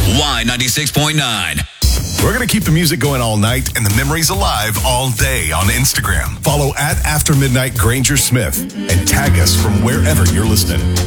Y96.9. We're going to keep the music going all night and the memories alive all day on Instagram. Follow at After Midnight Granger Smith and tag us from wherever you're listening.